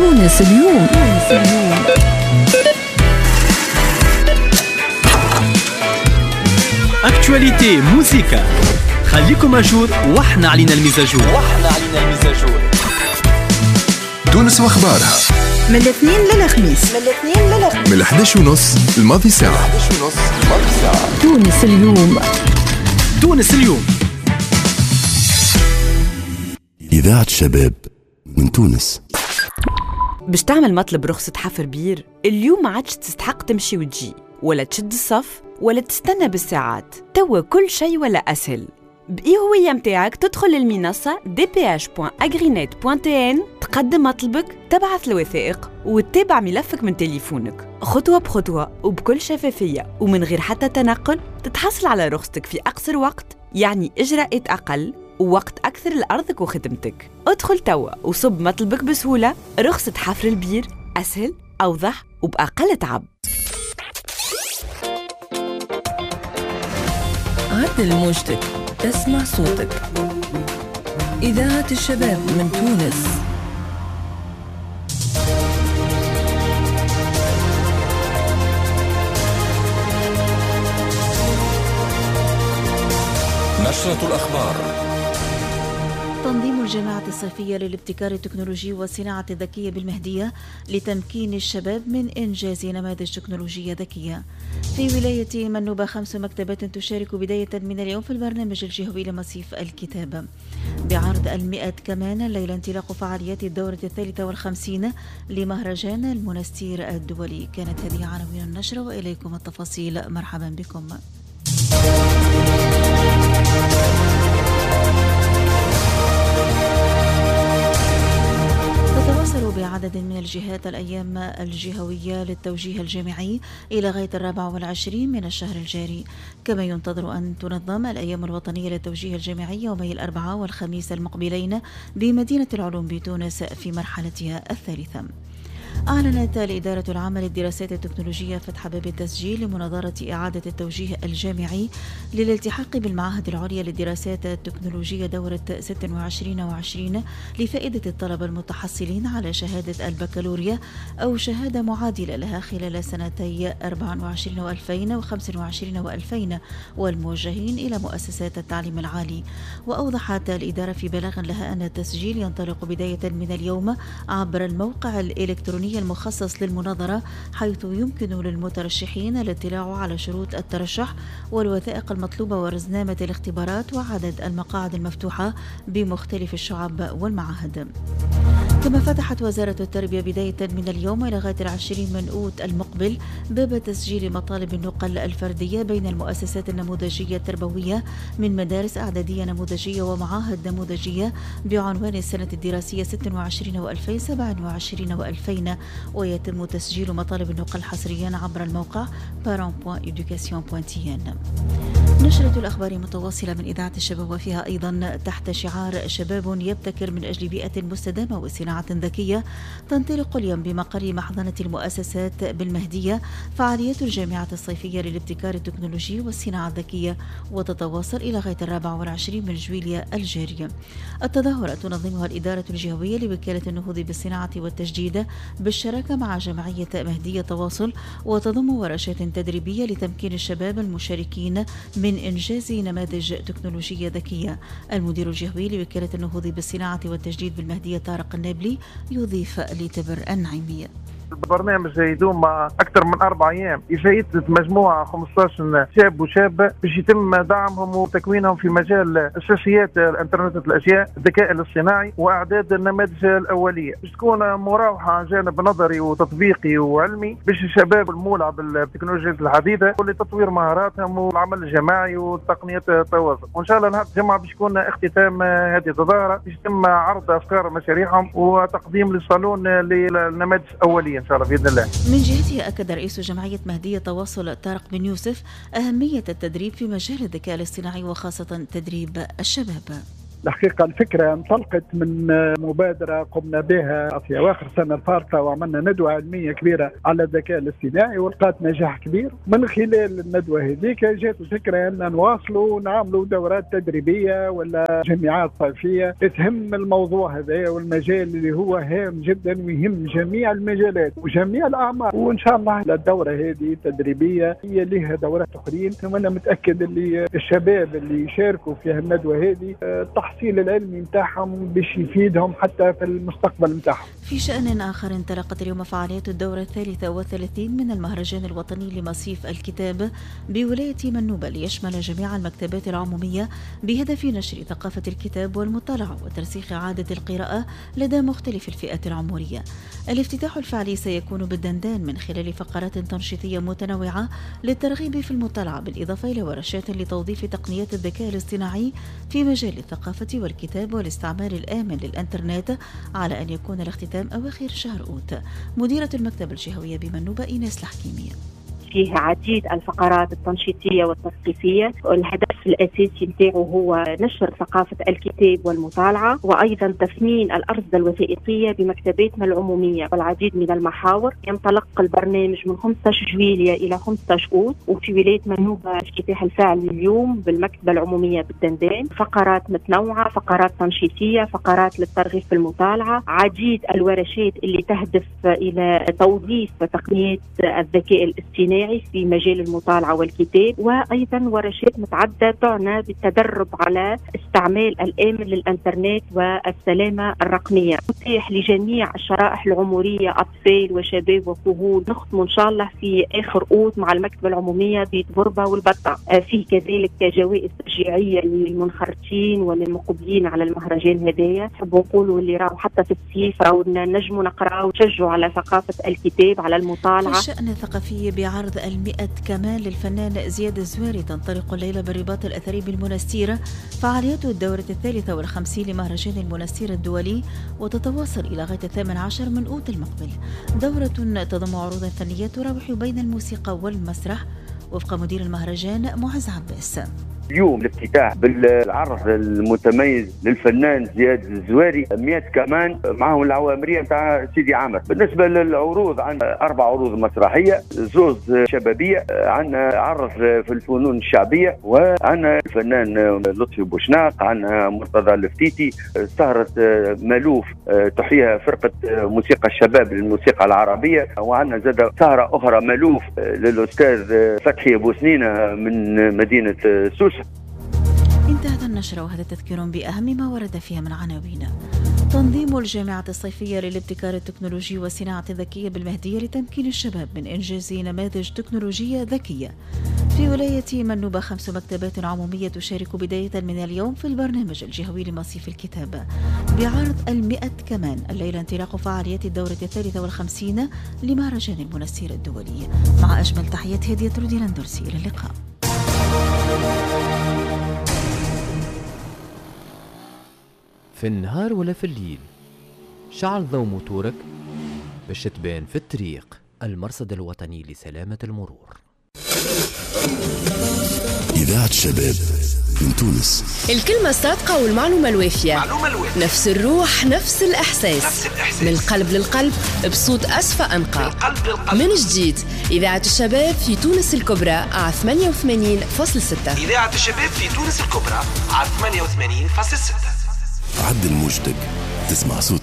تونس اليوم. اكتواليتي موسيقى، خليكم اجور واحنا علينا المزاجور. تونس واخبارها من الاثنين للخميس، من 11:30 الماضي ساعة. تونس اليوم. إذاعة شباب من تونس. باش تعمل مطلب رخصة حفر بير اليوم ما عادش تستحق تمشي وتجي ولا تشد الصف ولا تستنى بالساعات. توا كل شيء ولا أسهل. بإي هوية متاعك تدخل للمنصة dph.agrinet.tn، تقدم مطلبك، تبعث الوثائق وتتابع ملفك من تليفونك خطوة بخطوة وبكل شفافية ومن غير حتى تنقل. تتحصل على رخصتك في أقصر وقت، يعني إجراءات أقل ووقت أكثر لأرضك وخدمتك. ادخل توا وصب مطلبك بسهولة. رخصة حفر البير أسهل، أوضح وبأقل تعب. عدل موجتك، اسمع صوتك. إذاعة الشباب من تونس. نشرة الأخبار. تنظيم الجامعة الصيفية للابتكار التكنولوجي والصناعة الذكية بالمهدية لتمكين الشباب من إنجاز نماذج تكنولوجية ذكية. في ولاية منوبة 5 مكتبات تشارك بداية من اليوم في البرنامج الجهوي لمصيف الكتاب. بعرض 100 كمان الليلة انطلاق فعاليات الدورة 53 لمهرجان المنستير الدولي. كانت هذه عناوين النشرة وإليكم التفاصيل. مرحبا بكم. تتواصل بعدد من الجهات الأيام الجهوية للتوجيه الجامعي إلى غاية 24 من الشهر الجاري. كما ينتظر أن تنظم الأيام الوطنية للتوجيه الجامعي يومي الأربعاء والخميس المقبلين بمدينة العلوم بتونس في مرحلتها الثالثة. أعلنت الإدارة العامة للدراسات التكنولوجية فتح باب التسجيل لمناظرة إعادة التوجيه الجامعي للالتحاق بالمعاهد العليا للدراسات التكنولوجية دورة 26 لفائدة الطلبة المتحصلين على شهادة البكالوريا أو شهادة معادلة لها خلال سنتي 24 و2025 و2000 والموجهين إلى مؤسسات التعليم العالي. وأوضحت الإدارة في بلاغ لها أن التسجيل ينطلق بداية من اليوم عبر الموقع الإلكتروني المخصص للمناظرة، حيث يمكن للمترشحين الاطلاع على شروط الترشح والوثائق المطلوبة ورزنامة الاختبارات وعدد المقاعد المفتوحة بمختلف الشعب والمعاهد. كما فتحت وزارة التربية بداية من اليوم إلى غاية 20 من أوت المقبل باب تسجيل مطالب النقل الفردية بين المؤسسات النموذجية التربوية من مدارس إعدادية نموذجية ومعاهد نموذجية بعنوان السنة الدراسية 26 و2027 و2000. ويتم تسجيل مطالب النقل حصريا عبر الموقع parents.education.tn. نشرة الأخبار متواصلة من إذاعة الشباب وفيها أيضا تحت شعار شباب يبتكر من أجل بيئة مستدامة وصناعة ذكية. تنطلق اليوم بمقر محضنة المؤسسات بالمهدية فعاليات الجامعة الصيفية للابتكار التكنولوجي والصناعة الذكية، وتتواصل إلى غاية 24 من جويلية الجارية. التظاهرة تنظمها الإدارة الجهوية لوكالة النهوض بالصناعة والتجديد بالشراكة مع جمعية مهدية تواصل، وتضم ورشات تدريبية لتمكين الشباب المشاركين من إنجاز نماذج تكنولوجية ذكية. المدير الجهوي لوكالة النهوض بالصناعة والتجديد بالمهدية طارق النابلي يضيف لتبر النعيمية. البرنامج يدوم أكثر من 4 أيام، يشيد مجموعة 15 شاب وشابة باش يتم دعمهم وتكوينهم في مجال أساسيات الإنترنت الأشياء، الذكاء الاصطناعي وإعداد النماذج الأولية، باش تكون مراوحة جانب نظري وتطبيقي وعلمي باش الشباب المولع بالتكنولوجيات الحديثة ولتطوير مهاراتهم والعمل الجماعي وتقنيات التواصل. وإن شاء الله نهار الجمعة باش يكون اختتام هذه التظاهرة، باش يتم عرض أفكار مشاريعهم وتقديم للصالون للنماذج الأولية إن شاء الله بإذن الله. من جهته أكد رئيس جمعية مهدية تواصل طارق بن يوسف أهمية التدريب في مجال الذكاء الاصطناعي وخاصة تدريب الشباب. الحقيقة الفكرة انطلقت من مبادرة قمنا بها في أواخر السنة الفارطة، وعملنا ندوة علمية كبيرة على الذكاء الاصطناعي ولقات نجاح كبير. من خلال الندوة هذيك جات الفكرة أن نواصلوا ونعملوا دورات تدريبية ولا جامعات صيفية تهم الموضوع هذا والمجال اللي هو هام جدا ويهم جميع المجالات وجميع الأعمار. وإن شاء الله الدورة هذه تدريبية هي لها دورات أخرين، وأنا متأكد اللي الشباب اللي يشاركوا في الندوة هذه التحصيل العلمي متاعهم باش يفيدهم حتى في المستقبل متاعهم. في شأن آخر انطلقت اليوم فعاليات الدورة 33 من المهرجان الوطني لمصيف الكتاب بولاية منوبة، ليشمل جميع المكتبات العمومية بهدف نشر ثقافة الكتاب والمطالعة وترسيخ عادة القراءة لدى مختلف الفئات العمرية. الافتتاح الفعلي سيكون بالدندان من خلال فقرات تنشيطية متنوعة للترغيب في المطالعة، بالإضافة إلى ورشات لتوظيف تقنيات الذكاء الاصطناعي في مجال الثقافة والكتاب والاستعمال الآمن للإنترنت، على أن يكون الاختتام أواخر شهر أوت. مديرة المكتبة الجهوية بمنوبة إيناس الحكيمية. فيه عديد الفقرات التنشيطية والتثقيفية، والهدف الأساسي نتاعه هو نشر ثقافة الكتاب والمطالعة، وأيضا تثمين الأرصدة الوثائقية بمكتباتنا العمومية والعديد من المحاور. ينطلق البرنامج من 15 جويلية إلى 15 أوت، وفي ولاية منوبة الافتتاح الفعلي اليوم بالمكتبة العمومية بالدندان. فقرات متنوعة، فقرات تنشيطية، فقرات للترغيب في المطالعة، عديد الورشات اللي تهدف إلى توظيف تقنيات الذكاء الاصطناعي في مجال المطالعة والكتاب، وأيضا ورشات متعددة تعنى بالتدرب على استعمال الآمن للإنترنت والسلامة الرقمية. متاح لجميع الشرائح العمرية، أطفال وشباب وكهول. نختم إن شاء الله في آخر أوت مع المكتبة العمومية بتبربة والبطة. فيه كذلك جوائز تشجيعية للمنخرطين وللمقبلين على المهرجان هدايا. نحب نقولوا اللي راهو حتى في الصيف راهو نجموا نقراوا ونشجعوا على ثقافة الكتاب، على المطالعة. في الشأن الثقافي بعرض 100 كمان للفنان زياد الزواري، تنطلق الليلة بالرباط الأثري بالمنستير فعاليات الدورة 53 لمهرجان المنستير الدولي، وتتواصل إلى غاية 18 من أوت المقبل. دورة تضم عروضا فنية تراوح بين الموسيقى والمسرح وفق مدير المهرجان معز عباس. اليوم الافتتاح بالعرض المتميز للفنان زياد الزواري 100 كمان معهم العوامريه نتاع سيدي عامر. بالنسبه للعروض عندنا 4 عروض مسرحيه، 2 شبابيه، عندنا عرض في الفنون الشعبيه، وعندنا الفنان لطفي بوشناق، عندنا مرتضى الفتيتي، سهره مالوف تحييها فرقه موسيقى الشباب للموسيقى العربيه، وعندنا زاد سهره اخرى مالوف للاستاذ فتحي ابو سنينه من مدينه سوسه. انتهت النشرة وهذا تذكير بأهم ما ورد فيها من عناوين. تنظيم الجامعة الصيفية للابتكار التكنولوجي والصناعة الذكية بالمهدية لتمكين الشباب من إنجاز نماذج تكنولوجية ذكية. في ولاية منوبة 5 مكتبات عمومية تشارك بداية من اليوم في البرنامج الجهوي لمصيف الكتاب بعرض 100 كمان. الليلة انطلاق فعاليات الدورة 53 لمهرجان المنستير الدولي. مع أجمل تحيات هدية رودي لندرسي، إلى اللقاء. في النهار ولا في الليل، شعل ضوء موتورك باش تبان في الطريق. المرصد الوطني لسلامة المرور. إذاعة شباب من تونس. الكلمة الصادقة والمعلومة الوافية. نفس الروح، نفس الإحساس. من القلب للقلب، بصوت أصفى أنقى. من جديد، إذاعة الشباب في تونس الكبرى على 88.6. إذاعة الشباب في تونس الكبرى على 88.6. عدل موجتك، تسمع صوتك.